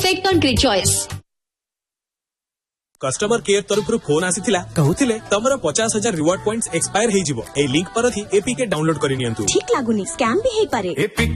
Perfect concrete choice. Customer care तरफ phone आसीथिला कहउथिले तमरा 50,000 reward points expire हे जिवो ए link पर थी एपीके डाउनलोड करि नियंतु। ठीक लागुनी स्कैम भी हे पारे। एपीके